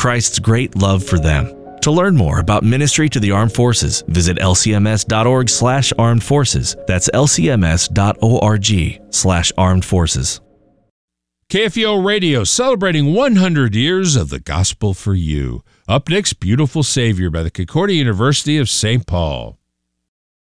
Christ's great love for them. To learn more about ministry to the armed forces, visit lcms.org/armed forces. That's lcms.org/armed forces. KFEO Radio, celebrating 100 years of the gospel for you. Up next, Beautiful Savior by the Concordia University of St. Paul.